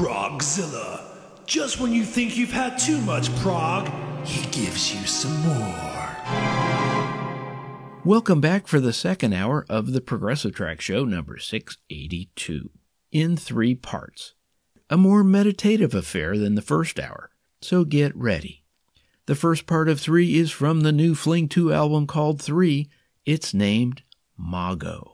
Progzilla. Just when you think you've had too much prog, he gives you some more. Welcome back for the second hour of the Progressive Track Show number 682, in 3 parts. A more meditative affair than the first hour, so get ready. The first part of 3 is from the new Fling 2 album called 3. It's named Mago.